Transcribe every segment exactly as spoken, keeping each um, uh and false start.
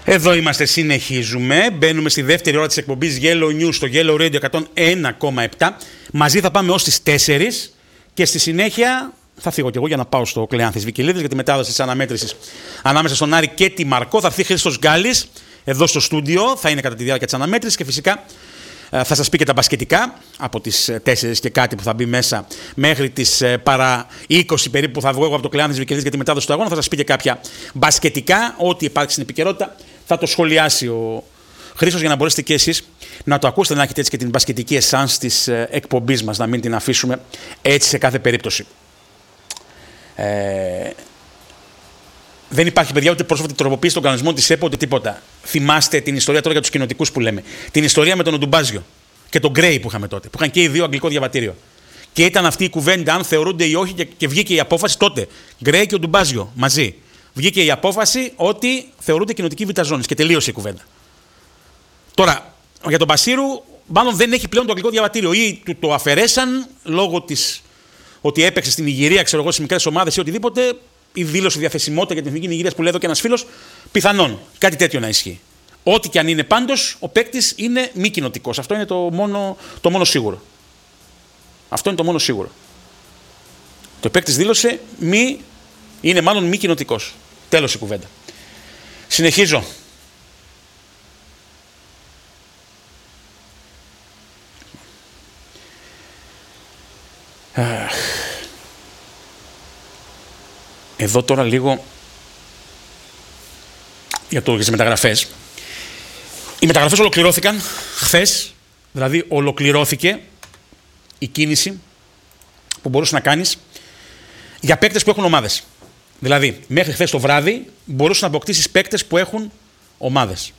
Εδώ είμαστε, συνεχίζουμε. Μπαίνουμε στη δεύτερη ώρα της εκπομπής Yellow News στο Yellow Radio εκατόν ένα κόμμα επτά. Μαζί θα πάμε ως τις τέσσερις και στη συνέχεια θα φύγω κι εγώ για να πάω στο Κλεάνθης Βικιλίδης για τη μετάδοση της αναμέτρησης ανάμεσα στον Άρη και τη Μαρκό. Θα έρθει Χρήστος Γκάλης εδώ στο στούντιο, θα είναι κατά τη διάρκεια της αναμέτρησης και φυσικά θα σας πει και τα μπασκετικά από τις τέσσερις και κάτι που θα μπει μέσα μέχρι τις παρά είκοσι περίπου που θα βγω εγώ από το Κλεάνθης Βικιλίδης για τη μετάδοση του αγώνα. Θα σας πει και κάποια μπασκετικά, ό,τι υπάρχει στην επικαιρότητα θα το σχολιάσει ο Χρήστος για να μπορέσετε και εσείς να το ακούσετε, να έχετε έτσι και την μπασκετική εσάνς της εκπομπής μας, να μην την αφήσουμε έτσι σε κάθε περίπτωση. Ε... Δεν υπάρχει, παιδιά, ούτε πρόσφατη τροποποίηση των κανονισμών της ΕΠΟ, ούτε τίποτα. Θυμάστε την ιστορία τώρα για τους κοινοτικούς που λέμε. Την ιστορία με τον Οντουμπάζιο και τον Γκρέι που είχαμε τότε, που είχαν και οι δύο αγγλικό διαβατήριο. Και ήταν αυτή η κουβέντα αν θεωρούνται ή όχι, και, και βγήκε η απόφαση τότε. Γκρέι και Οντουμπάζιο μαζί. Βγήκε η απόφαση ότι θεωρούνται κοινοτικοί β' και τελείωσε η κουβέντα. Τώρα, για τον Μπασίρου, μάλλον δεν έχει πλέον το αγγλικό διαβατήριο ή του το αφαιρέσαν λόγω της ότι έπαιξε στην Ιγυρία, ξέρω εγώ, στις μικρές ομάδες ή οτιδήποτε. Η δήλωση διαθεσιμότητα για την εθνική Νιγηρίας που λέει εδώ και ένας φίλος, πιθανόν κάτι τέτοιο να ισχύει. Ό,τι και αν είναι πάντως, ο παίκτης είναι μη κοινοτικός. Αυτό είναι το μόνο, το μόνο σίγουρο. Αυτό είναι το μόνο σίγουρο. Το παίκτης δήλωσε μη, είναι μάλλον μη κοινοτικός. Τέλος η κουβέντα. Συνεχίζω. Εδώ τώρα λίγο για, το, για τις μεταγραφές. Οι μεταγραφές ολοκληρώθηκαν χθες, δηλαδή ολοκληρώθηκε η κίνηση που μπορούσε να κάνεις για παίκτες που έχουν ομάδες. Δηλαδή, μέχρι χθες το βράδυ μπορούσε να αποκτήσεις παίκτες που έχουν ομάδες.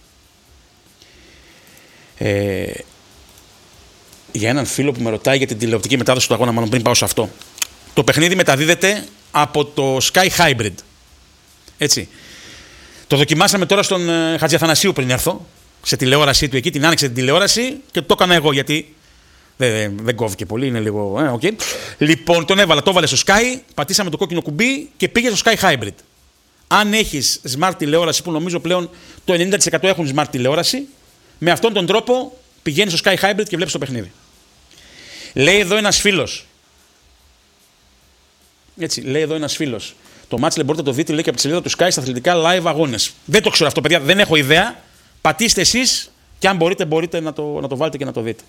Ε, για έναν φίλο που με ρωτάει για την τηλεοπτική μετάδοση του αγώνα, μάλλον πριν πάω σε αυτό. Το παιχνίδι μεταδίδεται από το Sky Hybrid. Έτσι. Το δοκιμάσαμε τώρα στον ε, Χατζιαθανασίου πριν έρθω, σε τηλεόρασή του εκεί, την άνοιξε την τηλεόραση και το έκανα εγώ γιατί δεν, δεν, δεν κόβει και πολύ, είναι λίγο. Ε, okay. Λοιπόν, τον έβαλα, το έβαλε στο Sky, πατήσαμε το κόκκινο κουμπί και πήγε στο Sky Hybrid. Αν έχεις smart τηλεόραση, που νομίζω πλέον το ενενήντα τοις εκατό έχουν smart τηλεόραση, με αυτόν τον τρόπο πηγαίνεις στο Sky Hybrid και βλέπεις το παιχνίδι. Λέει εδώ ένας φίλος. Έτσι, λέει εδώ ένας φίλος. Το match λέει, μπορείτε να το δείτε, λέει, και από τη σελίδα του Sky στα αθλητικά live αγώνες. Δεν το ξέρω αυτό, παιδιά, δεν έχω ιδέα. Πατήστε εσείς και αν μπορείτε, μπορείτε να το, να το βάλετε και να το δείτε.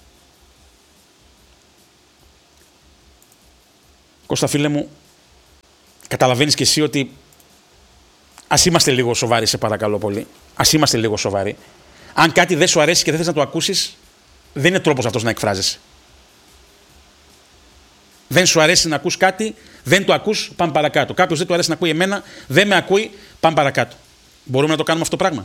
Κώστα, φίλε μου, καταλαβαίνεις και εσύ ότι ας είμαστε λίγο σοβαροί, σε παρακαλώ πολύ. Ας είμαστε λίγο σοβαροί. Αν κάτι δεν σου αρέσει και δεν θες να το ακούσεις, δεν είναι τρόπος αυτός να εκφράζεσαι. Δεν σου αρέσει να ακούς κάτι, δεν το ακούς, πάμε παρακάτω. Κάποιος δεν του αρέσει να ακούει εμένα, δεν με ακούει, πάμε παρακάτω. Μπορούμε να το κάνουμε αυτό το πράγμα?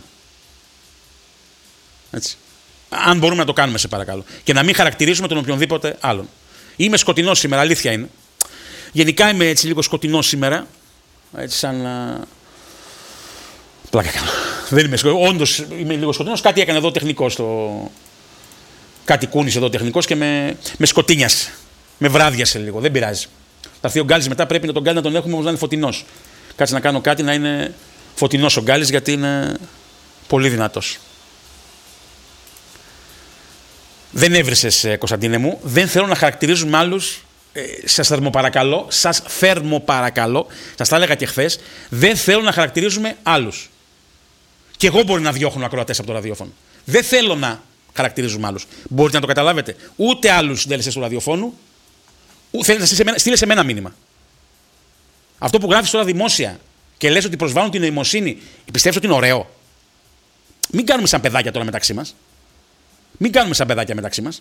Έτσι. Αν μπορούμε να το κάνουμε, σε παρακαλώ. Και να μην χαρακτηρίζουμε τον οποιονδήποτε άλλον. Είμαι σκοτεινός σήμερα, αλήθεια είναι. Γενικά είμαι έτσι λίγο σκοτεινός σήμερα. Έτσι σαν... Α... Πλάκα κάνω. Δεν είμαι σκοτεινός. Όντως είμαι λίγο σκοτεινός. Κάτι έκανε εδώ τεχνικός. Το... Κάτι κούνησε εδώ τεχνικός και με, με σκοτίνιασε. Με βράδιασε λίγο, δεν πειράζει. Θα έρθει ο Γκάλης μετά, πρέπει να τον Γκάλη να τον έχουμε όμως να είναι φωτεινός. Κάτσε να κάνω κάτι να είναι φωτεινός ο Γκάλης, γιατί είναι πολύ δυνατός. Δεν έβρισες, Κωνσταντίνε μου, δεν θέλω να χαρακτηρίζουμε άλλους, ε, σας θερμοπαρακαλώ, σας θερμοπαρακαλώ, σας τα έλεγα και χθες, δεν θέλω να χαρακτηρίζουμε άλλους. Και εγώ μπορεί να διώχνω ακροατές από το ραδιόφωνο. Δεν θέλω να χαρακτηρίζουμε άλλους. Μπορείτε να το καταλάβετε. Ούτε άλλους συντέλεσες του ραδιοφώνου. Θέλει να στείλει σε μένα μήνυμα. Αυτό που γράφεις τώρα δημόσια και λες ότι προσβάλλουν την νοημοσύνη, πιστεύεις ότι είναι ωραίο? Μην κάνουμε σαν παιδάκια τώρα μεταξύ μας. Μην κάνουμε σαν παιδάκια μεταξύ μας.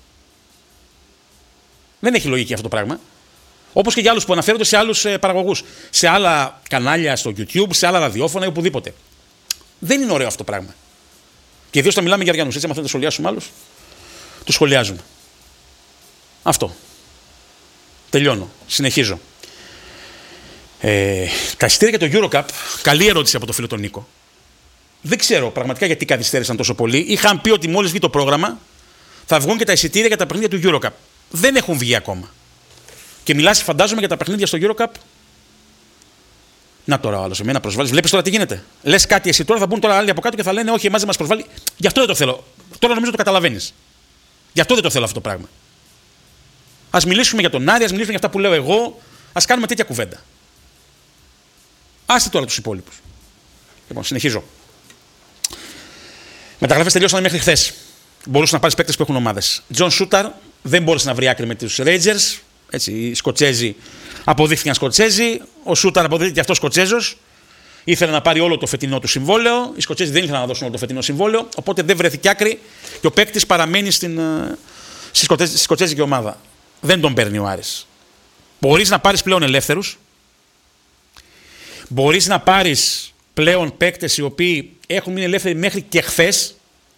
Δεν έχει λογική αυτό το πράγμα. Όπως και για άλλους που αναφέρονται σε άλλους ε, παραγωγούς. Σε άλλα κανάλια στο YouTube, σε άλλα ραδιόφωνα ή οπουδήποτε. Δεν είναι ωραίο αυτό το πράγμα. Και ιδίως όταν μιλάμε για Αριανούς. Έτσι, αν θέλετε να σχολιάσουμε άλλους, τους σχολιάζουμε. Αυτό. Τελειώνω. Συνεχίζω. Ε, τα εισιτήρια για το EuroCup, καλή ερώτηση από το φίλο τον Νίκο. Δεν ξέρω πραγματικά γιατί καθυστέρησαν τόσο πολύ. Είχαν πει ότι μόλις βγει το πρόγραμμα θα βγουν και τα εισιτήρια για τα παιχνίδια του EuroCup. Δεν έχουν βγει ακόμα. Και μιλάς, φαντάζομαι, για τα παιχνίδια στο EuroCup Να τώρα ο άλλος, εμένα προσβάλλει. Βλέπεις τώρα τι γίνεται. Λες κάτι εσύ τώρα, θα μπουν τώρα άλλοι από κάτω και θα λένε όχι, εμάς δεν μας προσβάλλει. Γι' αυτό δεν το θέλω. Τώρα νομίζω το καταλαβαίνεις. Γι' αυτό δεν το θέλω αυτό το πράγμα. Ας μιλήσουμε για τον Άρη, ας μιλήσουμε για αυτά που λέω εγώ, ας κάνουμε τέτοια κουβέντα. Άστε τώρα τους υπόλοιπους. Λοιπόν, συνεχίζω. Μεταγραφές τελειώσαν μέχρι χθες. Μπορούσε να πάρει παίκτες που έχουν ομάδες. Τζον Σούταρ δεν μπόρεσε να βρει άκρη με τους Rangers. Έτσι, οι Σκοτσέζοι αποδείχθηκαν Σκοτσέζοι. Ο Σούταρ αποδείχθηκε αυτό Σκοτσέζος. Ήθελε να πάρει όλο το φετινό του συμβόλαιο. Οι Σκοτσέζοι δεν ήθελαν να δώσουν όλο το φετινό συμβόλαιο. Οπότε δεν βρέθηκε άκρη και ο παίκτης παραμένει στην, στη, στη Σκοτσέζικη ομάδα. Δεν τον παίρνει ο Άρης. Μπορείς να πάρεις πλέον ελεύθερους. Μπορείς να πάρεις πλέον παίκτες οι οποίοι έχουν μείνει ελεύθεροι μέχρι και χθες.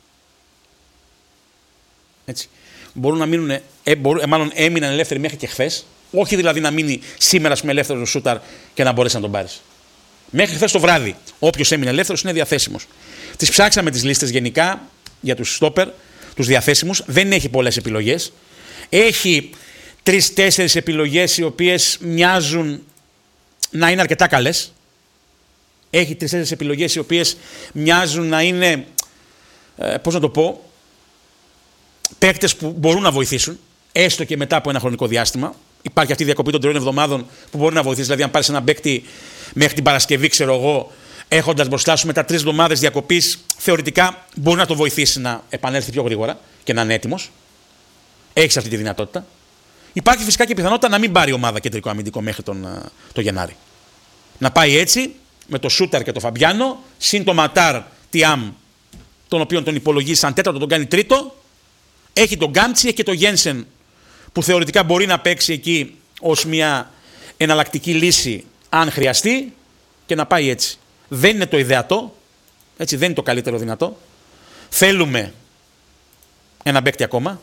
Έτσι. Μπορούν να μείνουν, ε, μπορούν, ε, μάλλον έμειναν ελεύθεροι μέχρι και χθες. Όχι δηλαδή να μείνει σήμερα με ελεύθερο ο Σούταρ και να μπορέσει να τον πάρεις. Μέχρι χθες το βράδυ, όποιος έμεινε ελεύθερος είναι διαθέσιμος. Τις ψάξαμε τις λίστες γενικά για τους στόπερ, τους διαθέσιμους. Δεν έχει πολλές επιλογές. Έχει τρεις-τέσσερις επιλογές οι οποίες μοιάζουν να είναι αρκετά καλές. Έχει τρεις-τέσσερις επιλογές οι οποίες μοιάζουν να είναι, ε, πώς να το πω, παίκτες που μπορούν να βοηθήσουν, έστω και μετά από ένα χρονικό διάστημα. Υπάρχει αυτή η διακοπή των τριών εβδομάδων που μπορεί να βοηθήσει. Δηλαδή, αν πάρεις έναν παίκτη μέχρι την Παρασκευή, ξέρω εγώ, έχοντας μπροστά σου μετά τρεις εβδομάδες διακοπής, θεωρητικά μπορεί να το βοηθήσει να επανέλθει πιο γρήγορα και να είναι έτοιμος. Έχεις αυτή τη δυνατότητα. Υπάρχει φυσικά και η πιθανότητα να μην πάρει η ομάδα κεντρικό αμυντικό μέχρι τον το Γενάρη. Να πάει έτσι με το Σούταρ και το Φαμπιάνο, συν το Ματάρ Τιάμ, τον οποίο τον υπολογίζει σαν τέταρτο, τον κάνει τρίτο. Έχει τον Γκάμτσι, έχει και τον Γένσεν που θεωρητικά μπορεί να παίξει εκεί ως μια εναλλακτική λύση αν χρειαστεί και να πάει έτσι. Δεν είναι το ιδεατό, έτσι δεν είναι το καλύτερο δυνατό. Θέλουμε ένα παίκτη ακόμα.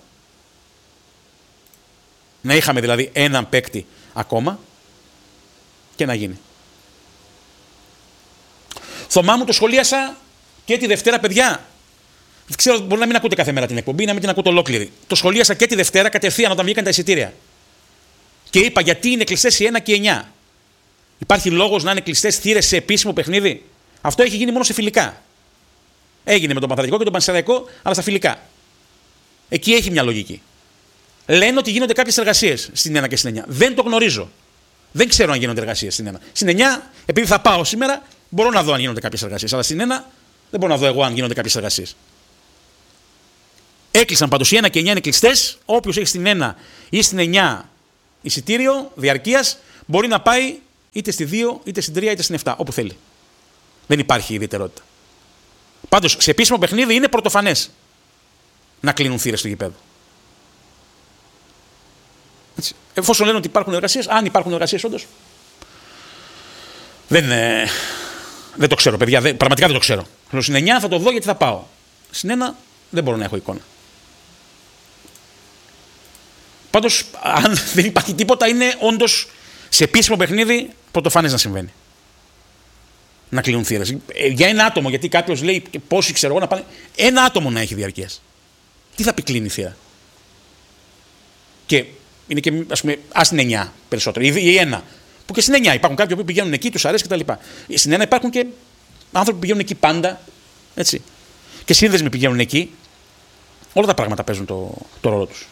Να είχαμε δηλαδή έναν παίκτη ακόμα και να γίνει. Θωμά μου το σχολίασα και τη Δευτέρα, παιδιά. Ξέρω, μπορεί να μην ακούτε κάθε μέρα την εκπομπή, να μην την ακούτε ολόκληρη. Το σχολίασα και τη Δευτέρα κατευθείαν όταν βγήκαν τα εισιτήρια. Και είπα γιατί είναι κλειστές οι ένα και εννιά. Υπάρχει λόγος να είναι κλειστές θύρες σε επίσημο παιχνίδι. Αυτό έχει γίνει μόνο σε φιλικά. Έγινε με τον Παναθηναϊκό και τον Πανσεραϊκό, αλλά στα φιλικά. Εκεί έχει μια λογική. Λένε ότι γίνονται κάποιες εργασίες στην ένα και στην εννιά. Δεν το γνωρίζω. Δεν ξέρω αν γίνονται εργασίες στην ένα. Στην εννιά, επειδή θα πάω σήμερα, μπορώ να δω αν γίνονται κάποιες εργασίες. Αλλά στην ένα δεν μπορώ να δω εγώ αν γίνονται κάποιες εργασίες. Έκλεισαν πάντως οι ένα και εννιά είναι κλειστές. Όποιος έχει στην ένα ή στην εννιά εισιτήριο διαρκείας μπορεί να πάει είτε στη δύο, είτε στην τρία, είτε στην επτά, όπου θέλει. Δεν υπάρχει ιδιαιτερότητα. Πάντως σε επίσημο παιχνίδι είναι πρωτοφανές να κλείνουν θύρες του γηπέδου. Έτσι. Εφόσον λένε ότι υπάρχουν εργασίες, αν υπάρχουν εργασίες όντως. Δεν, ε, δεν το ξέρω, παιδιά. Δεν, πραγματικά δεν το ξέρω. Στην εννιά θα το δω γιατί θα πάω. Στην ένα δεν μπορώ να έχω εικόνα. Πάντως, αν δεν υπάρχει τίποτα, είναι όντως σε επίσημο παιχνίδι πρωτοφανές να συμβαίνει. Να κλείνουν θύρες. Ε, για ένα άτομο, γιατί κάποιος λέει πόσοι ξέρω εγώ να πάνε. Ένα άτομο να έχει διαρκείας. Τι θα πει κλείνει η θύρα. Και είναι και ας πούμε, ας την εννιά περισσότερο. Ή, ή ένα. Που και στην εννιά υπάρχουν κάποιοι που πηγαίνουν εκεί, τους αρέσει κτλ. Στην ένα υπάρχουν και άνθρωποι που πηγαίνουν εκεί πάντα. Έτσι. Και σύνδεσμοι πηγαίνουν εκεί. Όλα τα πράγματα παίζουν το, το ρόλο τους.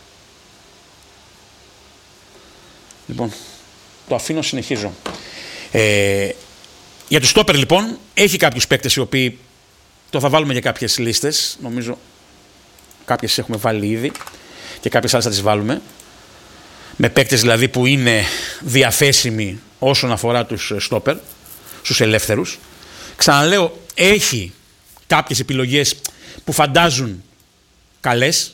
Λοιπόν, το αφήνω, συνεχίζω. Ε, για τους στόπερ λοιπόν, έχει κάποιους παίκτες οι οποίοι το θα βάλουμε για κάποιες λίστες. Νομίζω κάποιες έχουμε βάλει ήδη και κάποιες άλλες θα τις βάλουμε. Με παίκτες δηλαδή που είναι διαθέσιμοι όσον αφορά τους στόπερ, στους ελεύθερους. Ξαναλέω, έχει κάποιες επιλογές που φαντάζουν καλές.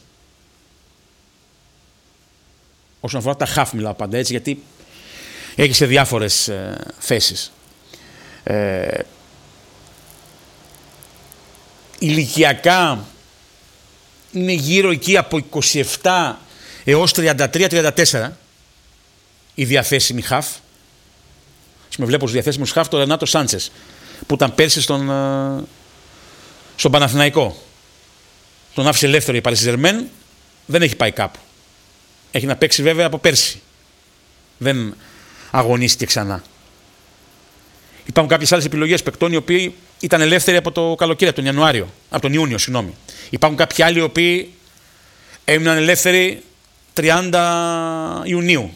Όσον αφορά τα half μιλάω πάντα έτσι, γιατί έχει σε διάφορες ε, θέσεις. Ε, ηλικιακά είναι γύρω εκεί από είκοσι επτά έως τριάντα τρία τριάντα τέσσερα η διαθέσιμη half. Με βλέπω στους διαθέσιμους half τον Ρενάτο Σάντσες που ήταν πέρσι στον, ε, στον Παναθηναϊκό. Τον άφησε ελεύθερο η Paris Saint-Germain, δεν έχει πάει κάπου. Έχει να παίξει βέβαια από πέρσι. Δεν αγωνίστηκε ξανά. Υπάρχουν κάποιες άλλες επιλογές παικτών οι οποίοι ήταν ελεύθεροι από το καλοκαίρι, από τον Ιανουάριο, από τον Ιούνιο, συγγνώμη. Υπάρχουν κάποιοι άλλοι οι οποίοι έμειναν ελεύθεροι τριάντα Ιουνίου.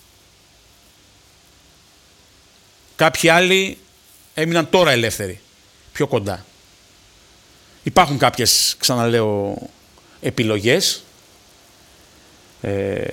Κάποιοι άλλοι έμειναν τώρα ελεύθεροι, πιο κοντά. Υπάρχουν κάποιες, ξαναλέω, επιλογές. Ε,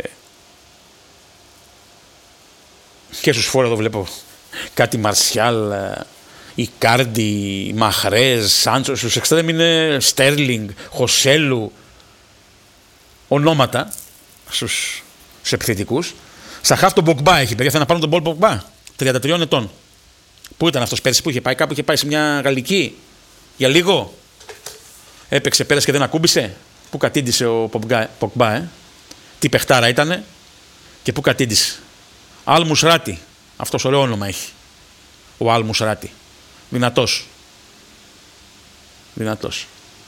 και στους φόρους εδώ βλέπω κάτι Μαρσιάλ, Ικάρντι, Μαχρέζ, Σάντσο. Στους εξτρέμ είναι Στέρλινγκ, Χοσέλου, ονόματα στους, στους επιθετικούς. Στα χαφ τον Πογμπά έχει, παιδιά, θα να πάρουν τον Πολ Πογμπά, τριάντα τριών ετών. Πού ήταν αυτός πέρσι, που είχε πάει, κάπου είχε πάει σε μια γαλλική για λίγο. Έπαιξε, πέρασε και δεν ακούμπησε. Πού κατήντησε ο Πογμπά, ε? Τι παιχτάρα ήτανε και πού κατήντησε. Αλ Μουσράτη, αυτός ωραίο όνομα έχει. Ο Αλ Μουσράτη. Δυνατός. Δυνατός.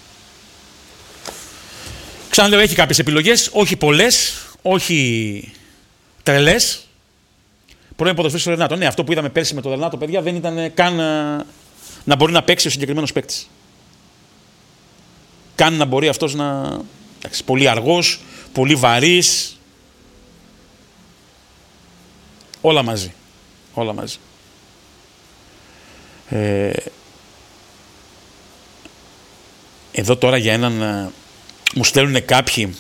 Ξαναλέω, έχει κάποιες επιλογές, όχι πολλές, όχι τρελές. Πρώην ποδοσφαιριστής στο Ρενάτο. Ναι, αυτό που είδαμε πέρσι με το Ρενάτο, παιδιά, δεν ήταν καν να, να μπορεί να παίξει ο συγκεκριμένος παίκτης. Καν να μπορεί αυτός να. Εντάξει, πολύ αργός, πολύ βαρύς. Όλα μαζί. Όλα μαζί. Ε, εδώ τώρα για έναν. Μου στέλνουν κάποιοι.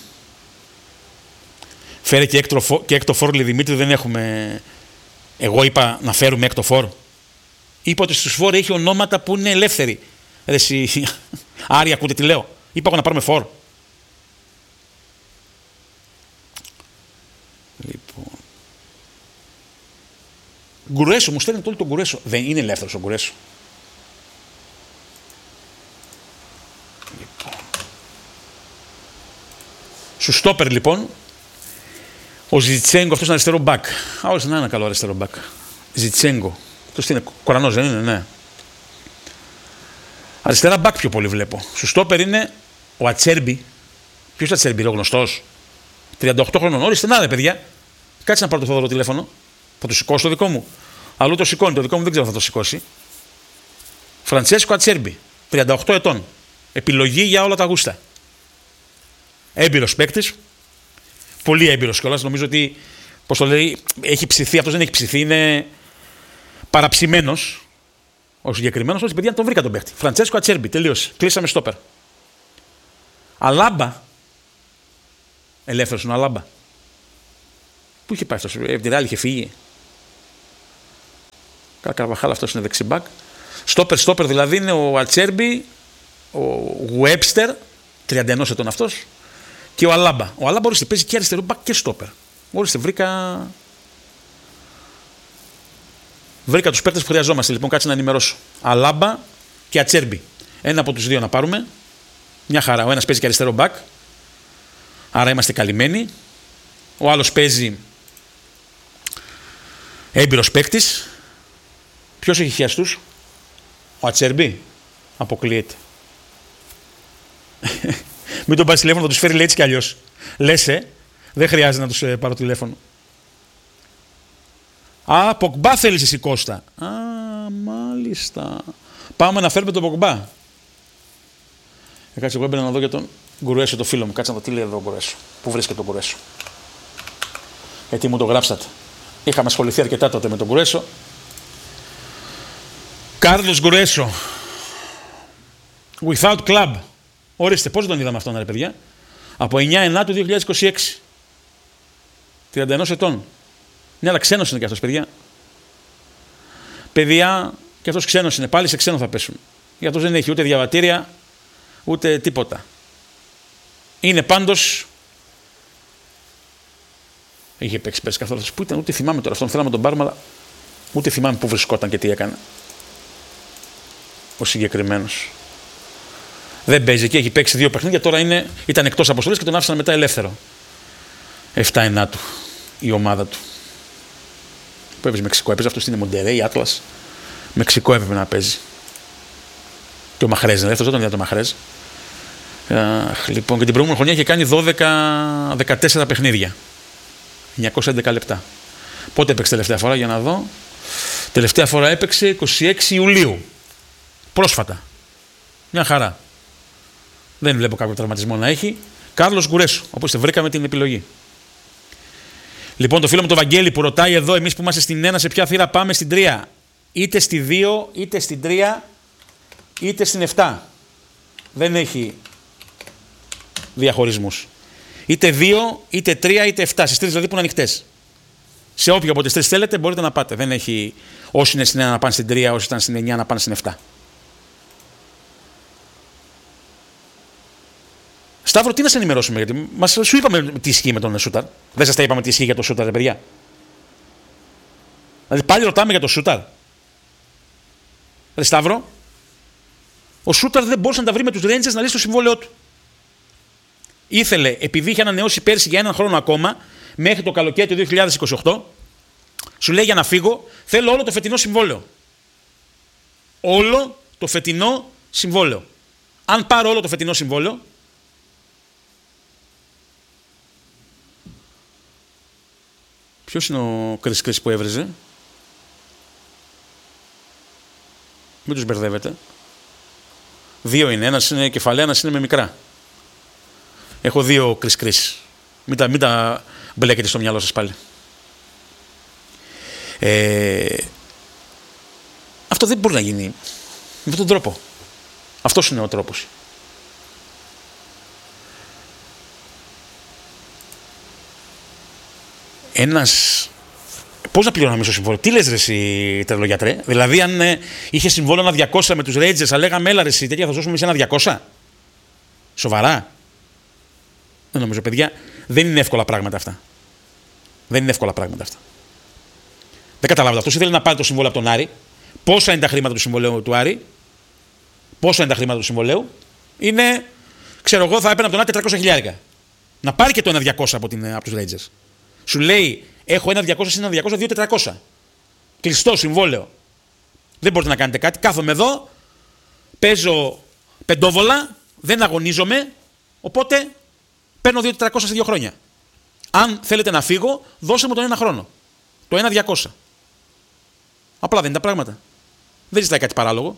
Φέρε και έκτο, και έκτο φόρ, Δημήτρη, δεν έχουμε. Εγώ είπα να φέρουμε έκτο φόρ. Είπα ότι στους φόρ έχει ονόματα που είναι ελεύθεροι. Ρε εσύ, Άρη, ακούτε τι λέω. Είπα εγώ να πάρουμε φόρ. Λοιπόν. Γκουρέσο, μου στέλνει όλο τον Γκουρέσο. Δεν είναι ελεύθερος ο Γκουρέσο. Λοιπόν. Σου στόπερ λοιπόν. Ο Ζιτσέγκο, αυτός είναι αριστερό μπακ. Α, όχι, να είναι ένα καλό αριστερό μπακ. Ζιτσέγκο. Αυτός είναι Κορανός, δεν είναι, ναι. Αριστερά μπακ πιο πολύ βλέπω. Σου στόπερ είναι ο Ατσέρμπι. Ποιος Ατσέρμπι, ο γνωστός. τριάντα οκτώ χρονών. Ορίστε, να δε παιδιά. Κάτσε να πάρω το Θόδωρο τηλέφωνο. Θα το σηκώσω το δικό μου. Αλλού το σηκώνει. Το δικό μου δεν ξέρω αν θα το σηκώσει. Φραντσέσκο Ατσέρμπι. τριάντα οκτώ ετών. Επιλογή για όλα τα γούστα. Έμπειρος παίκτης. Πολύ έμπειρος κιόλας. Νομίζω ότι, πώς το λέει, έχει ψηθεί. Αυτός δεν έχει ψηθεί. Είναι παραψημένος. Ο συγκεκριμένος. Όσοι παιδιά τον βρήκα τον παίκτη. Φραντσέσκο Ατσέρμπι. Τελείωσε. Κλείσαμε στόπερ. Αλάμπα. Ελεύθερος είναι ο Αλάμπα. Πού είχε πάει αυτός, από τη Ρεάλ είχε φύγει. Καρβαχάλ, αυτός είναι δεξιμπάκ. Στόπερ, στόπερ δηλαδή είναι ο Ατσέρμπι, ο Γουέμπστερ, τριάντα ένα ετών αυτός, και ο Αλάμπα. Ο Αλάμπα ορίστε παίζει και αριστερό μπακ και στόπερ. Ορίστε, βρήκα. Βρήκα τους παίκτες που χρειαζόμαστε. Λοιπόν, κάτσε να ενημερώσω. Αλάμπα και Ατσέρμπι. Ένα από τους δύο να πάρουμε. Μια χαρά. Ο ένας παίζει και αριστερό μπακ. Άρα είμαστε καλυμμένοι. Ο άλλος παίζει έμπειρος παίκτης. Ποιος έχει χιαστούς? Ο Ατσέρμπι. Αποκλείεται. Μην τον πάρει τηλέφωνο, θα τους φέρει λέει έτσι κι αλλιώς. Λες, ε, δεν χρειάζεται να τους ε, πάρω τηλέφωνο. Α, Πογμπά θέλεις εσύ, Κώστα. Α, μάλιστα. Πάμε να φέρουμε τον Πογμπά. Ε, κάτσε, εγώ έμπαινα να δω για τον Γκουρέσο, το φίλο μου. Κάτσε να δω τι λέει εδώ ο Γκουρέσο. Πού βρίσκεται τον Γκουρέσο? Γιατί μου το γράψατε. Είχαμε ασχοληθεί αρκετά τότε με τον Γκουρέσο. Κάρλος Γκουρέσο. Without club. Ορίστε, πώς τον είδαμε αυτόν, ρε παιδιά. Από εννιά εννιά του δύο χιλιάδες είκοσι έξι. τριάντα ένα ετών. Ναι, αλλά ξένος είναι και αυτός, παιδιά. Παιδιά, και αυτός ξένος είναι. Πάλι σε ξένο θα πέσουν. Για αυτός δεν έχει ούτε διαβατήρια, ούτε τίποτα. Είναι πάντως. Είχε παίξει πέρσι καθόλου. Πού ήταν, ούτε θυμάμαι τώρα αυτόν. Θέλαμε να τον πάρουμε, αλλά ούτε θυμάμαι πού βρισκόταν και τι έκανε. Ο συγκεκριμένος. Δεν παίζει και έχει παίξει δύο παιχνίδια. Τώρα είναι, ήταν εκτός αποστολής και τον άφησαν μετά ελεύθερο. επτά εννιά του η ομάδα του. Που έπαιζε Μεξικό. Έπαιζε αυτό στην Μοντερέι, Άτλας. Μεξικό έπρεπε να παίζει. Και ο Μαχρέζ είναι ελεύθερος, δεν τον είδα το Μαχρέζ. Αχ, λοιπόν, και την προηγούμενη χρονιά είχε κάνει δώδεκα δεκατέσσερα παιχνίδια. εννιακόσια έντεκα λεπτά. Πότε έπαιξε τελευταία φορά για να δω? Τελευταία φορά έπαιξε είκοσι έξι Ιουλίου. Πρόσφατα. Μια χαρά. Δεν βλέπω κάποιο τραυματισμό να έχει. Κάρλος Γκουρέσου, όπως βρήκαμε την επιλογή. Λοιπόν, το φίλο μου το Βαγγέλη που ρωτάει εδώ, εμείς που είμαστε στην ένα, σε ποια θύρα πάμε στην τρία. Είτε στη δύο, είτε στην τρία, είτε στην επτά. Δεν έχει διαχωρισμούς. Είτε δύο, είτε τρία, είτε επτά. Στις τρεις δηλαδή που είναι ανοιχτές. Σε όποια από τις τρεις θέλετε μπορείτε να πάτε. Δεν έχει όσοι είναι στην ένα να πάνε στην τρία, όσοι ήταν στην εννιά να πάνε στην επτά. Σταύρο, τι να σε ενημερώσουμε, γιατί μας, σου είπαμε τι ισχύει με τον Σούταρ. Δεν σας τα είπαμε τι ισχύει για τον Σούταρ, ρε παιδιά. Δηλαδή πάλι ρωτάμε για τον Σούταρ. Ρε Σταύρο, ο Σούταρ δεν μπορούσε να τα βρει με τους Rangers να λύσει το συμβόλαιό του. Ήθελε, επειδή είχε ανανεώσει πέρσι για έναν χρόνο ακόμα, μέχρι το καλοκαίρι του δύο χιλιάδες είκοσι οκτώ, σου λέει για να φύγω, θέλω όλο το φετινό συμβόλαιο. Όλο το φετινό συμβόλαιο. Αν πάρω όλο το φετινό συμβόλαιο, ποιος είναι ο Κρίς Κρίς που έβριζε? Μην τους μπερδεύετε. Δύο είναι. Ένας είναι κεφαλαία, ένας είναι με μικρά. Έχω δύο Κρίς Κρίς. Μην τα, μην τα μπλέκετε στο μυαλό σας πάλι. Ε, αυτό δεν μπορεί να γίνει με αυτόν τον τρόπο. Αυτός είναι ο τρόπος. Ένας... Πώς να πληρώναμε στο συμβόλαιο, τι λες ρε εσύ τρελογιατρέ? Δηλαδή, αν ε, είχε συμβόλαιο ένα διακόσια με τους Rangers, θα λέγαμε έλα ρε εσύ, τέτοια θα δώσουμε σε ένα διακόσια. Σοβαρά? Δεν νομίζω, παιδιά, δεν είναι εύκολα πράγματα αυτά. Δεν είναι εύκολα πράγματα αυτά. Δεν καταλάβατε. Αυτός ήθελε να πάρει το συμβόλαιο από τον Άρη. Πόσα είναι τα χρήματα του συμβολέου του Άρη? Πόσα είναι τα χρήματα του συμβολέου? Είναι, ξέρω εγώ, θα έπαιρνα από τον Άρη τετρακόσια χιλιάρικα. Να πάρει και το ένα διακόσια από, την, από τους Rangers. Σου λέει, έχω ένα διακόσια συν ένα διακόσια, δύο τετρακόσια. Κλειστό συμβόλαιο. Δεν μπορείτε να κάνετε κάτι. Κάθομαι εδώ, παίζω πεντόβολα, δεν αγωνίζομαι, οπότε παίρνω δύο τετρακόσια σε δύο χρόνια. Αν θέλετε να φύγω, δώστε μου τον ένα χρόνο. Το ένα διακόσια. Απλά δεν είναι τα πράγματα. Δεν ζητάει κάτι παράλογο.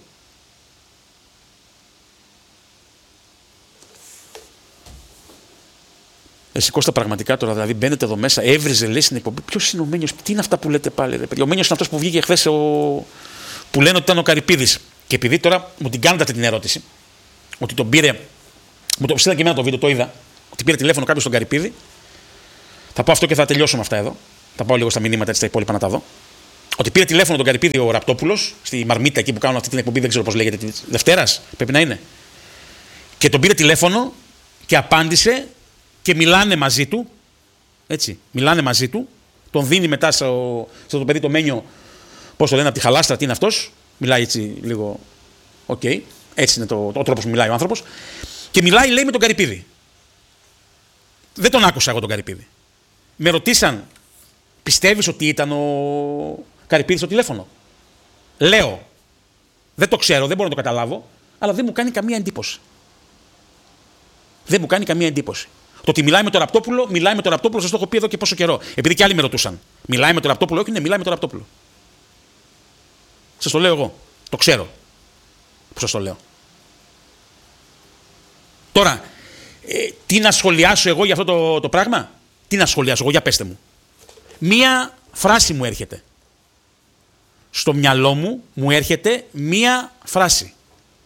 Εσύ Κώστα, πραγματικά τώρα, δηλαδή μπαίνετε εδώ μέσα, έβριζε λέει στην εκπομπή. Ποιος είναι ο Μένιος, τι είναι αυτά που λέτε πάλι, ρε παιδιά? Ο Μένιος είναι αυτός που βγήκε χθες, ο... που λένε ότι ήταν ο Καρυπίδης. Και επειδή τώρα μου την κάνετε αυτή την ερώτηση, ότι τον πήρε. Μου το στείλα και εμένα το βίντεο, το είδα. Ότι πήρε τηλέφωνο κάποιος στον Καρυπίδη. Θα πω αυτό και θα τελειώσω με αυτά εδώ. Θα πάω λίγο στα μηνύματα έτσι τα υπόλοιπα να τα δω. Ότι πήρε τηλέφωνο τον Καρυπίδη ο Ραπτόπουλος, στη Μαρμίτα εκεί που κάνουν αυτή την εκπομπή, δεν ξέρω πώς λέγεται, τη Δευτέρας, πρέπει να είναι. Και τον πήρε τηλέφωνο και απάντησε. Και μιλάνε μαζί του, έτσι, μιλάνε μαζί του, τον δίνει μετά στο, στο το παιδί το Μένιο, πώς το λένε, από τη χαλάστρα, τι είναι αυτός, μιλάει έτσι λίγο, οκ, okay, έτσι είναι το, το τρόπος που μιλάει ο άνθρωπος, και μιλάει, λέει, με τον Καρυπίδη. Δεν τον άκουσα εγώ τον Καρυπίδη. Με ρωτήσαν, πιστεύεις ότι ήταν ο Καρυπίδης στο τηλέφωνο? Λέω, δεν το ξέρω, δεν μπορώ να το καταλάβω, αλλά δεν μου κάνει καμία εντύπωση. Δεν μου κάνει καμία εντύπωση. Το ότι μιλάει με τον Ραπτόπουλο, μιλάει με τον Ραπτόπουλο, σας το έχω πει εδώ και πόσο καιρό. Επειδή και άλλοι με ρωτούσαν. Μιλάει με τον Ραπτόπουλο, όχι, ναι, μιλάει με τον Ραπτόπουλο. Σας το λέω εγώ. Το ξέρω που σας το λέω. Τώρα, ε, τι να σχολιάσω εγώ για αυτό το, το πράγμα? Τι να σχολιάσω εγώ, για πέστε μου. Μία φράση μου έρχεται. Στο μυαλό μου μου έρχεται μία φράση.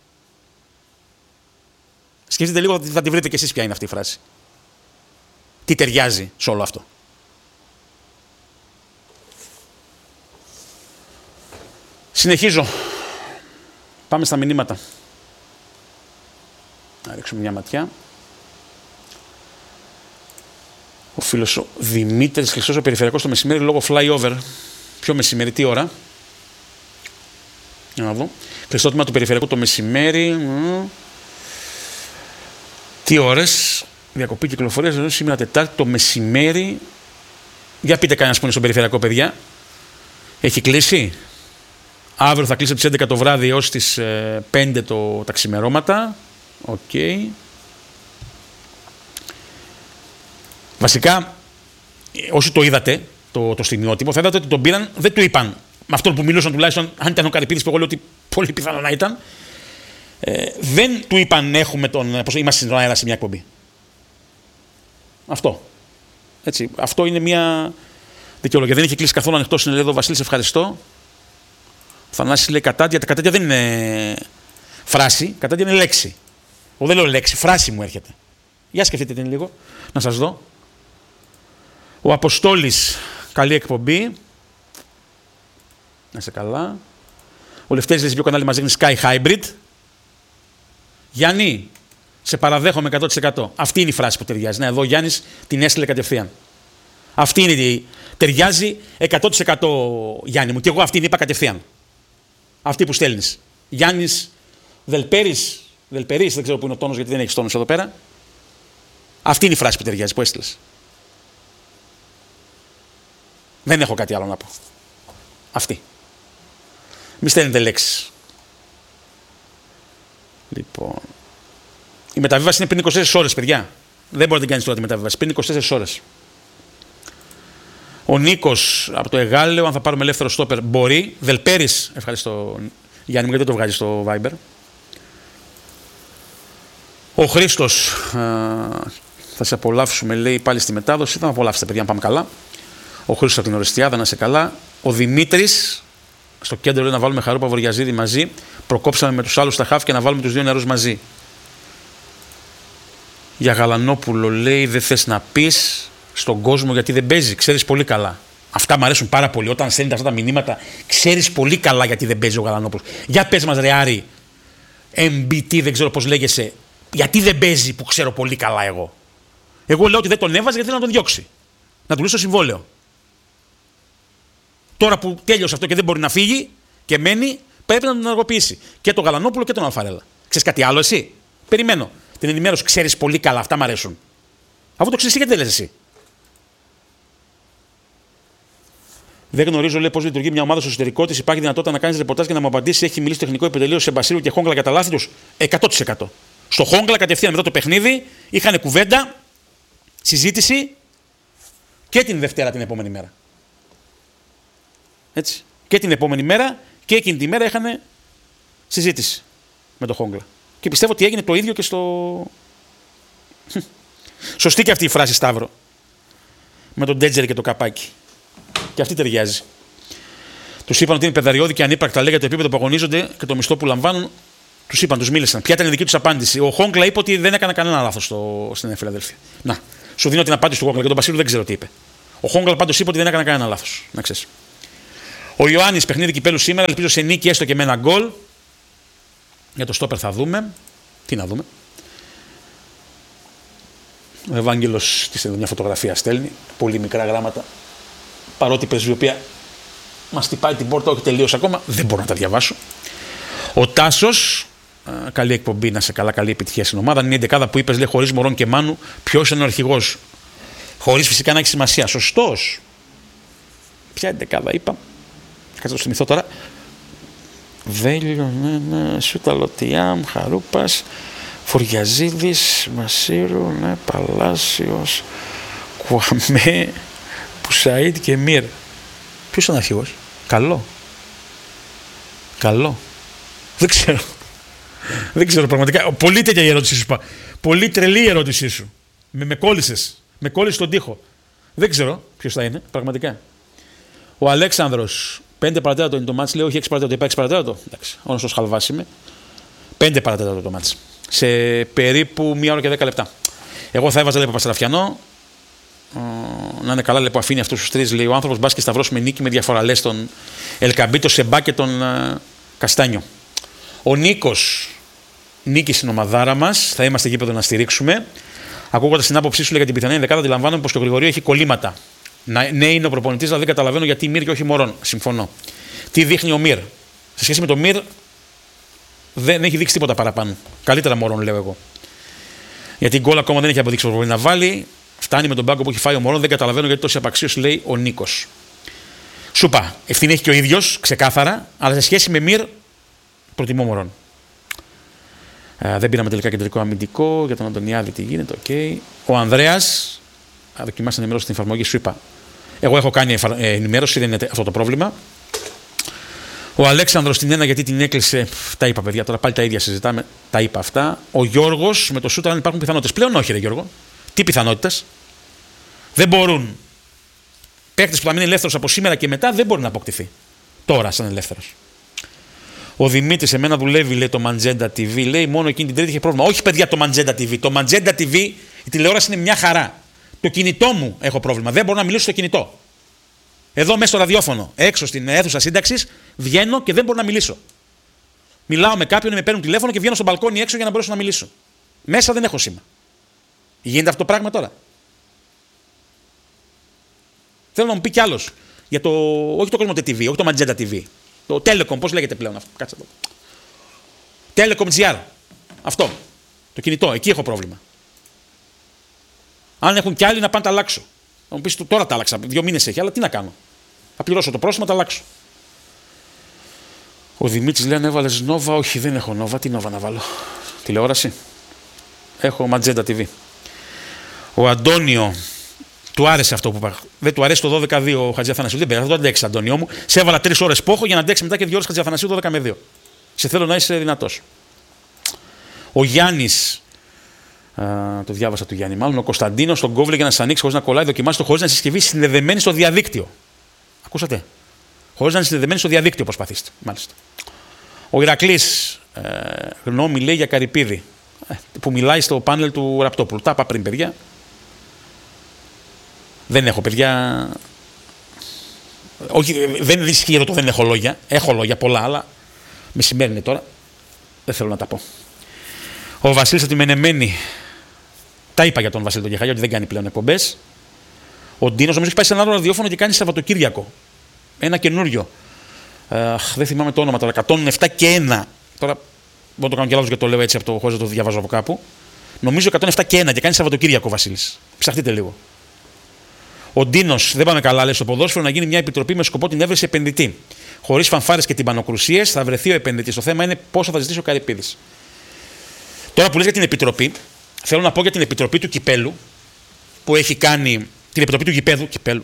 Σκεφτείτε λίγο, θα τη βρείτε κι εσείς ποια είναι αυτή η φράση. Τι ταιριάζει σε όλο αυτό. Συνεχίζω. Πάμε στα μηνύματα. Να ρίξουμε μια ματιά. Ο φίλος ο Δημήτρης Χρυσός, ο περιφερειακός το μεσημέρι λόγω flyover. Ποιο μεσημέρι, τι ώρα? Για να δω. Χριστότιμα του περιφερειακού το μεσημέρι. Τι ώρες? Διακοπή κυκλοφορίας σήμερα Τετάρτη το μεσημέρι. Για πείτε κανένας που είναι στον περιφερειακό, παιδιά. Έχει κλείσει? Αύριο θα κλείσει από τις έντεκα το βράδυ έως τις πέντε το, τα ξημερώματα. Οκ. Okay. Βασικά, όσοι το είδατε, το, το στιγμιότυπο, θα είδατε ότι τον πήραν, δεν του είπαν με αυτόν που μιλούσαν τουλάχιστον, αν ήταν ο Καρυπίδης που εγώ λέω ότι πολύ πιθανό να ήταν, ε, δεν του είπαν έχουμε τον, πώς, είμαστε στον αέρα σε μια εκπομπή. Αυτό. Έτσι, αυτό είναι μια δικαιολογία. Δεν είχε κλείσει καθόλου ανοιχτό συνεδρίο. Βασίλης, ευχαριστώ. Ο Θανάσης λέει κατάντια. Τα κατάντια δεν είναι φράση, κατάντια είναι λέξη. Εγώ δεν λέω λέξη, φράση μου έρχεται. Για σκεφτείτε την λίγο, να σας δω. Ο Αποστόλης, καλή εκπομπή. Να είσαι καλά. Ο Λευτέρης λέει: ποιο κανάλι μας δείχνει Sky Hybrid. Γιάννη, σε παραδέχομαι εκατό τοις εκατό. Αυτή είναι η φράση που ταιριάζει. Ναι, εδώ ο Γιάννης την έστειλε κατευθείαν. Αυτή είναι η. Ταιριάζει εκατό τοις εκατό, Γιάννη μου. Και εγώ αυτήν είπα κατευθείαν. Αυτή που στέλνεις. Γιάννης Δελπέρης. Δελπερής, δεν ξέρω που είναι ο τόνος, γιατί δεν έχει τόνος εδώ πέρα. Αυτή είναι η φράση που ταιριάζει, που έστειλες. Δεν έχω κάτι άλλο να πω. Αυτή. Μη στέλνετε λέξεις. Λοιπόν. Η μεταβίβαση είναι πριν είκοσι τέσσερις ώρες, παιδιά. Δεν μπορείτε να την κάνεις τώρα τη μεταβίβαση. Πριν είκοσι τέσσερις ώρες. Ο Νίκος από το Εγάλεο, αν θα πάρουμε ελεύθερο στόπερ, μπορεί. Δελπέρης, ευχαριστώ Γιάννη μου, γιατί δεν το βγάζει στο Viber. Ο Χρήστος, α, θα σε απολαύσουμε, λέει, πάλι στη μετάδοση. Θα με απολαύσετε, παιδιά, να πάμε καλά. Ο Χρήστος από την Ορεστιάδα, να είσαι καλά. Ο Δημήτρης, στο κέντρο, λέει να βάλουμε Χαρούπα Βορειαζίδη μαζί. Προκόψαμε με τους άλλους τα χαφ και να βάλουμε τους δύο νεαρούς μαζί. Για Γαλανόπουλο, λέει, δεν θες να πεις στον κόσμο γιατί δεν παίζει. Ξέρεις πολύ καλά. Αυτά μου αρέσουν πάρα πολύ. Όταν στέλνετε αυτά τα μηνύματα, ξέρεις πολύ καλά γιατί δεν παίζει ο Γαλανόπουλος. Για πες μας, ρε Άρη, εμ μπι τι, δεν ξέρω πώς λέγεσαι. Γιατί δεν παίζει που ξέρω πολύ καλά εγώ. Εγώ λέω ότι δεν τον έβαζε γιατί θέλω να τον διώξει. Να του λύσει το συμβόλαιο. Τώρα που τέλειωσε αυτό και δεν μπορεί να φύγει και μένει, πρέπει να τον ενεργοποιήσει. Και τον Γαλανόπουλο και τον Αλφαρέλα. Ξέρεις κάτι άλλο εσύ? Περιμένω. Την ενημέρωση, ξέρεις πολύ καλά. Αυτά μου αρέσουν. Αφού το ξέρεις, γιατί δεν λες εσύ? Δεν γνωρίζω, λέει, πώς λειτουργεί μια ομάδα στο εσωτερικό της. Υπάρχει δυνατότητα να κάνεις ρεπορτάζ και να μου απαντήσει. Έχει μιλήσει στο τεχνικό επιτελείο σε Μπασίρου και Χόγκλα για τα λάθη τους. εκατό τοις εκατό. Στο Χόγκλα κατευθείαν μετά το παιχνίδι είχαν κουβέντα, συζήτηση και την Δευτέρα την επόμενη μέρα. Έτσι. Και την επόμενη μέρα και εκείνη τη μέρα είχαν συζήτηση με το Χόγκλα. Και πιστεύω ότι έγινε το ίδιο και στο. Σωστή και αυτή η φράση, Σταύρο. Με τον Ντέτζερ και το καπάκι. Και αυτή ταιριάζει. Τους είπαν ότι είναι παιδαριώδη και ανύπαρκτα, λέει, για το επίπεδο που αγωνίζονται και το μισθό που λαμβάνουν. Τους είπαν, τους μίλησαν. Ποια ήταν η δική τους απάντηση? Ο Χόγκλα είπε ότι δεν έκανε κανένα λάθος στο... στην Φιλαδέλφια. Να, σου δίνω την απάντηση του Χόγκλα και τον Μπασίρου δεν ξέρω τι είπε. Ο Χόγκλα πάντως είπε ότι δεν έκανε κανένα λάθος. Να ξέρεις. Ο Ιωάννης, παιχνίδι κυπέλου σήμερα, ελπίζω σε νίκη έστω και με ένα γκολ. Για το στόπερ θα δούμε. Τι να δούμε. Ο Ευάγγελος της εδώ μια φωτογραφία στέλνει. Πολύ μικρά γράμματα. Παρότι η πρεσβειοποία μας τυπάει την πόρτα, όχι τελείως ακόμα, δεν μπορώ να τα διαβάσω. Ο Τάσος, καλή εκπομπή, να σε καλά, καλή επιτυχία στην ομάδα. Είναι η εντεκάδα που είπες, λέει, χωρίς Μωρόν και Μάνου, ποιος είναι ο αρχηγός? Χωρίς φυσικά να έχει σημασία. Σωστός. Ποια εντεκάδα είπα? Κάτσε το θυμηθώ τώρα. Βέλιο, ναι, ναι, Σούταλοτιάμ, Χαρούπας, Φοριαζίδης, Μασίρου, ναι, Παλάσιος, Κουαμέ, Πουσαΐτ και Μύρ. Ποιος είναι ο αρχηγός? Καλό. Καλό. Δεν ξέρω. Δεν ξέρω πραγματικά. Πολύ τέτοια η ερώτησή σου. Πολύ τρελή η ερώτησή σου. Με, με κόλλησες. Με κόλλησες τον τοίχο. Δεν ξέρω ποιος θα είναι, πραγματικά. Ο Αλέξανδρος, πέντε παρατέταρτο είναι το μάτς. Λέει, όχι έξι παρατέταρτο. Είπα έξι παρατέταρτο. Εντάξει, όνος το σχαλβάς είμαι. πέντε παρατέταρτο το μάτς. Σε περίπου μία ώρα και δέκα λεπτά. Εγώ θα έβαζα, λέει, Παπαστραφιανό. Να είναι καλά, λέει, που αφήνει αυτούς τους τρεις. Λέει ο άνθρωπος, μπας και σταυρώσουμε νίκη με διαφορά. Λες τον Ελκαμπή, τον Σεμπά και τον uh, Καστάνιο. Ο Νίκος, νίκη στην ομαδάρα μας. Θα είμαστε γήπεδο να στηρίξουμε. Ακούγοντας την άποψή σου, λέει, για την πιθανή ενδεκάδα, αντιλαμβάνομαι πως το Γρηγορείο έχει κολλήματα. Ναι, είναι ο προπονητής, αλλά δεν καταλαβαίνω γιατί Μύρ και όχι Μωρόν. Συμφωνώ. Τι δείχνει ο Μύρ? Σε σχέση με τον Μύρ, δεν έχει δείξει τίποτα παραπάνω. Καλύτερα Μωρόν, λέω εγώ. Γιατί γκολ ακόμα δεν έχει αποδείξει το προπονητή να βάλει. Φτάνει με τον πάγκο που έχει φάει ο Μωρόν. Δεν καταλαβαίνω γιατί τόση απαξίωση, λέει ο Νίκος. Σούπα. Ευθύνη έχει και ο ίδιος, ξεκάθαρα, αλλά σε σχέση με Μύρ, προτιμώ Μωρόν. Ε, δεν πήραμε τελικά κεντρικό αμυντικό. Για τον Αντωνιάδη τι γίνεται, οκ. Okay. Ο Ανδρέας, δοκιμάστε να ενημερώσει την εφαρμογή, σου είπα. Εγώ έχω κάνει εφα... ε, ενημέρωση, δεν είναι αυτό το πρόβλημα. Ο Αλέξανδρος την ένα γιατί την έκλεισε. Τα είπα, παιδιά, τώρα πάλι τα ίδια συζητάμε. Τα είπα αυτά. Ο Γιώργος με το σούτ, αν υπάρχουν πιθανότητες. Πλέον όχι, ρε Γιώργο. Τι πιθανότητες? Δεν μπορούν. Παίκτης που θα μείνει ελεύθερος από σήμερα και μετά δεν μπορεί να αποκτηθεί. Τώρα, σαν ελεύθερος. Ο Δημήτρης, εμένα δουλεύει, λέει, το Magenta τι βι. Λέει, μόνο εκείνη την Τρίτη είχε πρόβλημα. Όχι, παιδιά, το Magenta τι βι. Το Magenta τι βι, η τηλεόραση είναι μια χαρά. Το κινητό μου έχω πρόβλημα. Δεν μπορώ να μιλήσω στο κινητό. Εδώ μέσα στο ραδιόφωνο, έξω στην αίθουσα σύνταξης, βγαίνω και δεν μπορώ να μιλήσω. Μιλάω με κάποιον, με παίρνουν τηλέφωνο και βγαίνω στο μπαλκόνι έξω για να μπορέσω να μιλήσω. Μέσα δεν έχω σήμα. Γίνεται αυτό το πράγμα τώρα? Θέλω να μου πει κι άλλος. Για το, όχι το Cosmote τι βι, όχι το Magenta τι βι. Το Telecom, πώς λέγεται πλέον αυτό? Κάτσε εδώ. Telecom τζι αρ. Αυτό. Το κινητό, εκεί έχω πρόβλημα. Αν έχουν κι άλλοι να πάνε τα αλλάξω. Θα μου πεις, τώρα τα άλλαξα. Δύο μήνες έχει, αλλά τι να κάνω? Θα πληρώσω το πρόστιμο, τα αλλάξω. Ο Δημήτρης λέει, αν έβαλες Nova, όχι, δεν έχω Nova. Τι Nova να βάλω? Τηλεόραση. Έχω Magenta τι βι. Ο Αντώνιο, του άρεσε αυτό που είπα. Δεν του αρέσει το δώδεκα δύο ο Χατζιαθανασίου. Δεν πέρα, θα το αντέξει, Αντώνιο μου. Σε έβαλα τρεις ώρες πόχο για να αντέξει μετά και δύο ώρες Χατζιαθανασίου δώδεκα με δύο. Σε θέλω να είσαι δυνατός. Ο Γιάννης. Uh, το διάβασα του Γιάννη. Μάλλον ο Κωνσταντίνος τον κόβλε για να σας ανοίξει χωρίς να κολλάει, δοκιμάσει το χωρίς να είναι συσκευή συνδεδεμένη στο διαδίκτυο. Ακούσατε? Χωρίς να είναι συνδεδεμένη στο διαδίκτυο, προσπαθήστε. Μάλιστα. Ο Ηρακλής, ε, γνώμη λέει για Καρυπίδη, ε, που μιλάει στο πάνελ του Ραπτόπουλου. Τα είπα πριν, παιδιά. Δεν έχω, παιδιά. Όχι, δεν είναι ισχυρό το δεν έχω λόγια. Έχω λόγια πολλά, αλλά μεσημέρι είναι τώρα. Δεν θέλω να τα πω. Ο Βασίλης από τη Μενεμένη. Τα είπα για τον Βασίλη τον Γεχάγια, ότι δεν κάνει πλέον εκπομπές. Ο Ντίνος νομίζω έχει πάει σε ένα άλλο ραδιόφωνο και κάνει Σαββατοκύριακο. Ένα καινούριο. Ε, δεν θυμάμαι το όνομα τώρα. εκατόν επτά και ένα. Τώρα μπορώ να το κάνω και λάθος γιατί το λέω έτσι από το χωρίς να το διαβάζω από κάπου. Νομίζω εκατόν επτά και ένα και κάνει Σαββατοκύριακο ο Βασίλης. Ψαχτείτε λίγο. Ο Ντίνος, δεν πάμε καλά, λέει στο ποδόσφαιρο, να γίνει μια επιτροπή με σκοπό την έβρεση επενδυτή. Χωρίς φανφάρες και τυμπανοκρουσίες θα βρεθεί ο επενδυτής. Το θέμα είναι πόσο θα ζητήσει ο Καρυπίδης. Τώρα που λες για την επιτροπή, θέλω να πω για την επιτροπή του κυπέλου που έχει κάνει. Την επιτροπή του γηπέδου. Κυπέλου.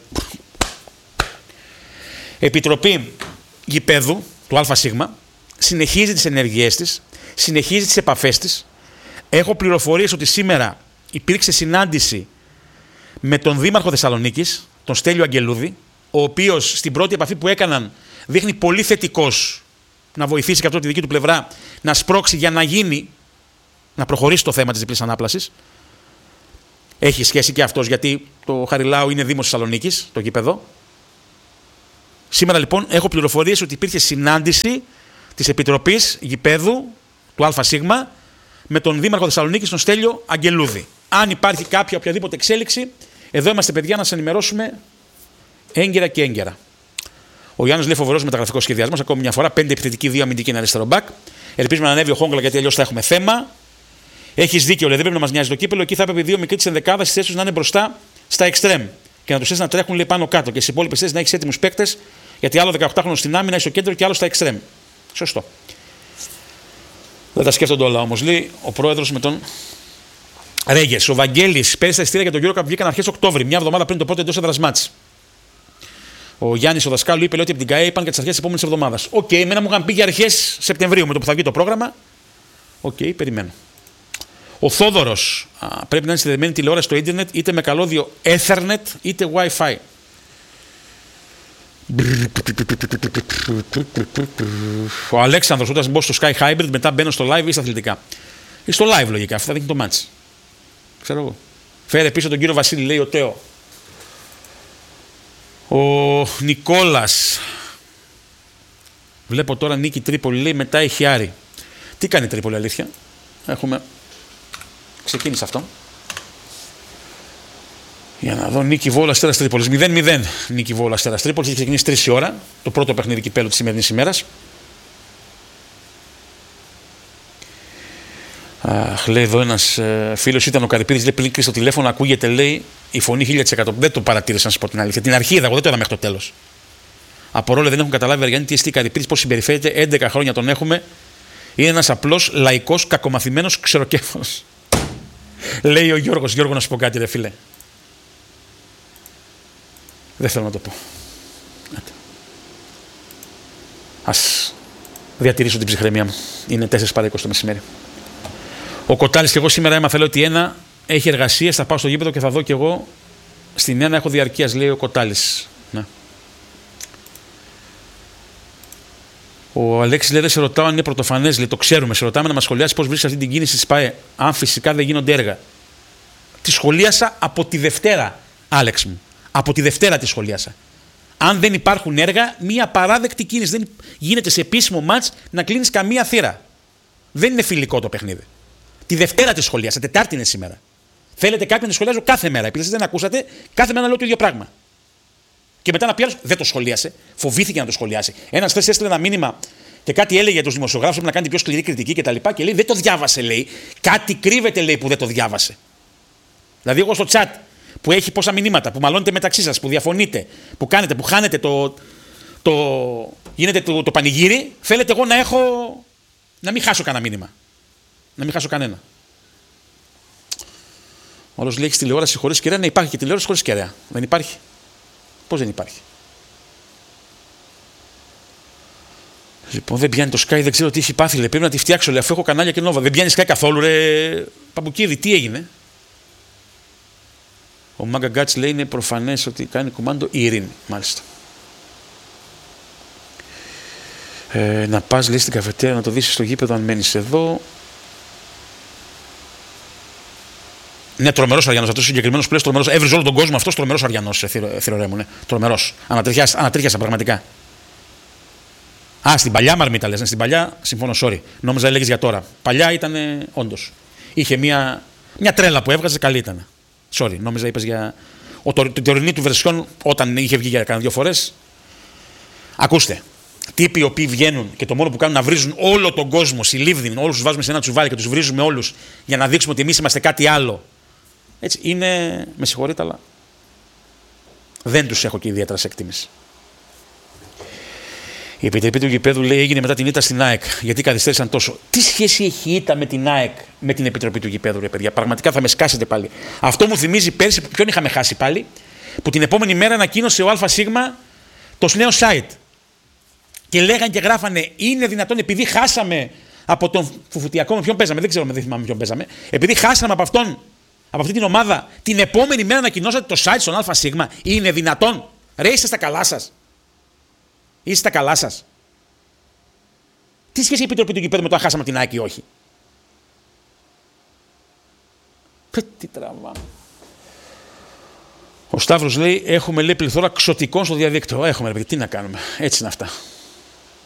Επιτροπή γηπέδου του ΑΣ συνεχίζει τις ενεργειές της, συνεχίζει τις επαφές της. Έχω πληροφορίες ότι σήμερα υπήρξε συνάντηση με τον Δήμαρχο Θεσσαλονίκης, τον Στέλιο Αγγελούδη, ο οποίος στην πρώτη επαφή που έκαναν δείχνει πολύ θετικός να βοηθήσει και από τη δική του πλευρά να σπρώξει για να γίνει. Να προχωρήσει το θέμα της διπλής ανάπλασης. Έχει σχέση και αυτός γιατί το Χαριλάου είναι Δήμος Θεσσαλονίκης, το γήπεδο. Σήμερα λοιπόν έχω πληροφορίες ότι υπήρχε συνάντηση της Επιτροπής Γηπέδου του ΑΣ με τον Δήμαρχο Θεσσαλονίκης, τον Στέλιο Αγγελούδη. Αν υπάρχει κάποια οποιαδήποτε εξέλιξη, εδώ είμαστε, παιδιά, να σας ενημερώσουμε έγκαιρα και έγκαιρα. Ο Γιάννης λέει φοβερός μεταγραφικός σχεδιασμός. Ακόμη μια φορά, πέντε επιθετικοί, δύο αμυντικοί, ένα αριστερό μπακ. Ελπίζουμε να ανέβει ο Χόγκλα γιατί αλλιώς θα έχουμε θέμα. Έχεις δίκιο, λέει, δεν πρέπει να μας νοιάζει το κύπελο. Εκεί θα έπρεπε οι δύο μικροί της ενδεκάδας στις θέσεις να είναι μπροστά στα εξτρέμ και να τους θες να τρέχουν, λέει, πάνω κάτω. Και στις υπόλοιπες θέσεις να έχεις έτοιμους παίκτες, γιατί άλλο δεκαοκτάχρονο στην άμυνα, στο κέντρο και άλλο στα εξτρέμ. Σωστό. Δεν τα σκέφτονται όλα όμως, λέει ο πρόεδρος με τον Ρέγες. Ο Βαγγέλης, πέρυσι τα εισιτήρια για τον Euro Cup βγήκαν αρχές Οκτώβρη, μια εβδομάδα πριν το πρώτο εντός έδρας μάτς. Ο Γιάννης ο δασκάλου είπε, λέει, ότι από την ΚΑΕ είπαν για τις αρχές της επόμενης εβδομάδας. Οκ, okay, εμένα μου είχαν πει για αρχές Σεπτεμβρίου με το που θα βγει το πρόγραμμα. Οκ, okay, περιμένω. Ο Θόδωρος, α, πρέπει να είναι συνδεδεμένη τηλεόραση στο ίντερνετ είτε με καλώδιο Ethernet είτε Wi-Fi. Ο Αλέξανδρος, όταν μπω στο Sky Hybrid, μετά μπαίνω στο live ή στα αθλητικά. Ή στο live λογικά, αυτό θα δείχνει το match. Ξέρω εγώ. Φέρε πίσω τον κύριο Βασίλη, λέει ο Τέο. Ο Νικόλας. Βλέπω τώρα νίκη Τρίπολη, λέει, μετά έχει Άρη. Τι κάνει η Τρίπολη, αλήθεια? Έχουμε. Ξεκίνησε αυτό. Για να δω, νίκη Βόλου Αστέρας Τρίπολης. μηδέν μηδέν νίκη Βόλου Αστέρας Τρίπολης. Έχει ξεκινήσει τρεις η ώρα. Το πρώτο παιχνίδι κυπέλλου της σημερινής ημέρας. Αχ, λέει εδώ ένας ε, φίλος, ήταν ο Καρυπίδης, λέει, πριν κλείσει το τηλέφωνο, ακούγεται, λέει, η φωνή χίλια τοις εκατό. Δεν το παρατήρησα, να σας πω την αλήθεια. Την αρχή είδα, εγώ δεν το είδα μέχρι το τέλος. Από ρόλο δεν έχουν καταλάβει, Αριάννη, τι εστί Καρυπίδης, πώς συμπεριφέρεται. έντεκα χρόνια τον έχουμε. Είναι ένας απλός λαϊκός, κακομαθημένος ξεροκέφαλος. Λέει ο Γιώργος. Γιώργο, να σου πω κάτι, ρε φίλε. Δεν θέλω να το πω. Ας διατηρήσω την ψυχραιμία μου. Είναι τέσσερις παρά είκοσι το μεσημέρι. Ο Κοτάλης και εγώ σήμερα έμαθα λέει, ότι ένα έχει εργασίες, θα πάω στο γήπεδο και θα δω κι εγώ. Στην ένα έχω διαρκείας, λέει ο Κοτάλης. Ναι. Ο Αλέξης λέει: δεν σε ρωτάω αν είναι πρωτοφανές, λέει, το ξέρουμε. Σε ρωτάμε να μας σχολιάσει πώς βρίσκεις αυτή την κίνηση της ΠΑΕ. Αν φυσικά δεν γίνονται έργα. Τη σχολίασα από τη Δευτέρα, Άλεξ μου. Από τη Δευτέρα τη σχολίασα. Αν δεν υπάρχουν έργα, μία παράδεκτη κίνηση. Δεν γίνεται σε επίσημο μάτς να κλείνεις καμία θύρα. Δεν είναι φιλικό το παιχνίδι. Τη Δευτέρα τη σχολίασα, Τετάρτη είναι σήμερα. Θέλετε κάποιον να τη σχολιάζω κάθε μέρα. Επειδή εσείς δεν ακούσατε, κάθε μέρα λέω το ίδιο πράγμα. Και μετά να πει άλλος, δεν το σχολίασε. Φοβήθηκε να το σχολιάσει. Ένας χθες έστειλε ένα μήνυμα και κάτι έλεγε για τους δημοσιογράφους πρέπει να κάνει πιο σκληρή κριτική κτλ. Και, και λέει, δεν το διάβασε, λέει. Κάτι κρύβεται, λέει, που δεν το διάβασε. Δηλαδή, εγώ στο chat που έχει πόσα μηνύματα, που μαλώνετε μεταξύ σας, που διαφωνείτε, που κάνετε, που χάνετε το. το γίνεται το, το πανηγύρι, θέλετε εγώ να έχω. Να μην χάσω κανένα μήνυμα. Να μην χάσω κανένα. Όλος λέει: έχεις τηλεόραση χωρίς κεραία. Ναι, υπάρχει και τηλεόραση χωρίς κεραία. Δεν υπάρχει. Πώς δεν υπάρχει. Λοιπόν, δεν πιάνει το Sky, δεν ξέρω τι έχει πάθει. Λέει, πρέπει να τη φτιάξω. Λέει, αφού έχω κανάλια και Nova. Δεν πιάνει Sky καθόλου, ρε Παπουκίδη, τι έγινε. Ο Μάγκα Γκάτς λέει: είναι προφανές ότι κάνει κουμάντο η ειρήνη. Μάλιστα. Ε, να πας, λέει, στην καφετέρια να το δεις στο γήπεδο αν μένεις εδώ. Ναι, τρομερός Αριανός. Αυτό ο συγκεκριμένος που λες τρομερός. Έβριζε όλο τον κόσμο αυτό τρομερός Αριανός, θηρορέ μου. Ναι. Τρομερός. Ανατρίχιασα πραγματικά. Α, στην παλιά Μαρμίτα λες. Ναι, στην παλιά, συμφωνώ, sorry. Νόμιζα έλεγες για τώρα. Παλιά ήταν όντως. Είχε μια, μια τρέλα που έβγαζε, καλή ήταν. Sorry, νόμιζα είπες για. Ο, το, την τωρινή του βερσιόν, όταν είχε βγει για κανένα δύο φορές. Ακούστε. Τύποι οι οποίοι βγαίνουν και το μόνο που κάνουν να βρίζουν όλο τον κόσμο, συλλήβδιν, όλους τους βάζουμε σε ένα τσουβάλι και τους βρίζουμε όλους για να δείξουμε ότι εμείς είμαστε κάτι άλλο. Έτσι, είναι. Με συγχωρείτε, αλλά δεν τους έχω και ιδιαίτερα σε εκτίμηση. Η επιτροπή του γηπέδου, λέει, έγινε μετά την ήττα στην ΑΕΚ. Γιατί καθυστέρησαν τόσο. Τι σχέση έχει η ήττα με την ΑΕΚ, με την επιτροπή του γηπέδου, ρε παιδιά. Πραγματικά θα με σκάσετε πάλι. Αυτό μου θυμίζει πέρσι, ποιον είχαμε χάσει πάλι, που την επόμενη μέρα ανακοίνωσε ο ΑΣ το νέο site. Και λέγαν και γράφανε, είναι δυνατόν επειδή χάσαμε από τον Φουφουτιακό, με ποιον παίζαμε, δεν ξέρω, δεν θυμάμαι με ποιον παίζαμε. Επειδή χάσαμε από αυτόν, από αυτή την ομάδα, την επόμενη μέρα ανακοινώσατε το site στον ΑΣ. Είναι δυνατόν. Ρε, είστε στα καλά σας. Είστε στα καλά σας. Τι σχέση η επιτροπή του γηπέδου με το αν χάσαμε την ΑΕΚ ή όχι. Τι τραβάμε. Ο Σταύρος λέει: έχουμε, λέει, πληθώρα ξωτικών στο διαδίκτυο. Έχουμε, λέει, τι να κάνουμε. Έτσι είναι αυτά.